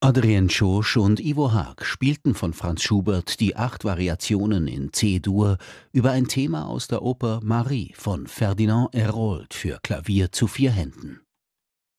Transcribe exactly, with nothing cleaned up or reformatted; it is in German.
Adrien Tschosch und Ivo Haag spielten von Franz Schubert die acht Variationen in C-Dur über ein Thema aus der Oper Marie von Ferdinand Hérold für Klavier zu vier Händen.